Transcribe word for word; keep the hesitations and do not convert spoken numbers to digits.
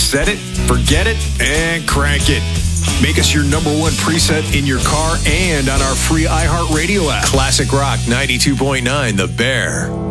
Set it, forget it, and crank it. Make us your number one preset in your car and on our free iHeartRadio app. Classic Rock ninety-two point nine, The Bear.